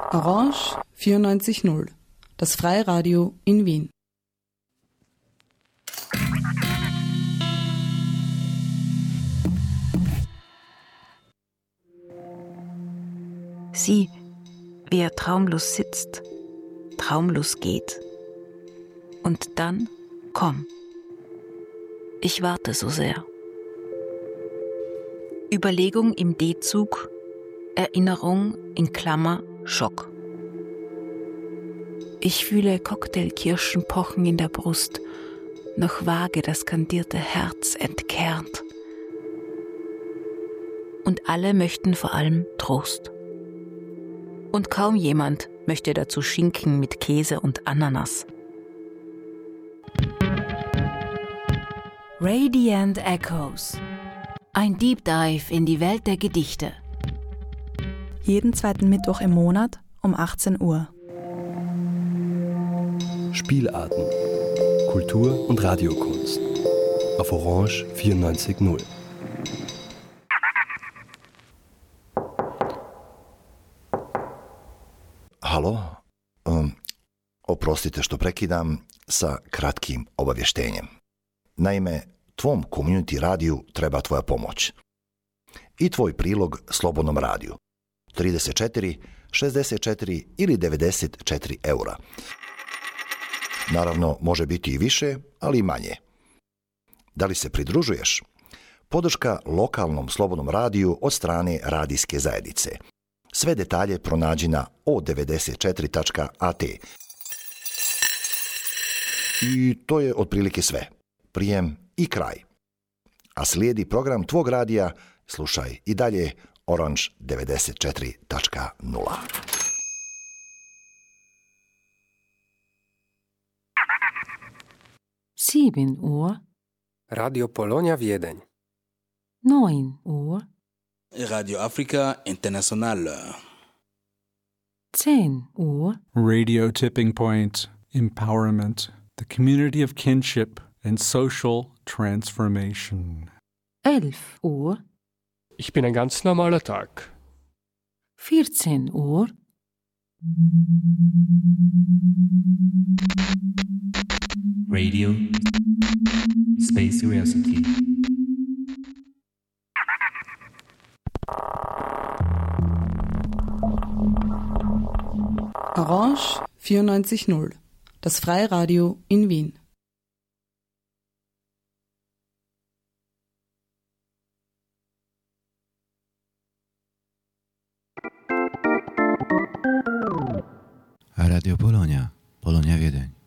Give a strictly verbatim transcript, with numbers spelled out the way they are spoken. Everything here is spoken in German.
Orange vierundneunzig Komma null, das Freiradio in Wien. Sieh, wie er traumlos sitzt, traumlos geht. Und dann komm. Ich warte so sehr. Überlegung im D-Zug, Erinnerung in Klammer Schock. Ich fühle Cocktailkirschen pochen in der Brust, noch vage das kandierte Herz entkernt. Und alle möchten vor allem Trost. Und kaum jemand möchte dazu Schinken mit Käse und Ananas. Radiant Echoes. Ein Deep Dive in die Welt der Gedichte. Jeden zweiten Mittwoch im Monat um achtzehn Uhr. Spielarten. Kultur- und Radiokunst. Auf Orange vierundneunzig Komma null. Halo, um, oprostite što prekidam sa kratkim obavještenjem. Naime, tvom community radiju treba tvoja pomoć. I tvoj prilog Slobodnom radiju. trideset četiri, šezdeset četiri ili devedeset četiri eura. Naravno, može biti i više, ali i manje. Da li se pridružuješ? Podrška lokalnom Slobodnom radiju od strane radijske zajednice. Sve detalje pronađi na o devedeset četiri tačka a te. I to je otprilike sve. Prijem i kraj. A slijedi program tvog radija, slušaj i dalje Orange devedeset četiri tačka nula. Sieben Uhr, Radio Polonia Wiedeń. neun Uhr, Radio Africa International. zehn Uhr, Radio Tipping Point, Empowerment, the community of kinship and social transformation. elf Uhr, Ich bin ein ganz normaler Tag. vierzehn Uhr, Radio Space Curiosity. Orange vierundneunzig Komma null, das Freiradio in Wien. Radio Polonia, Polonia Wiedeń.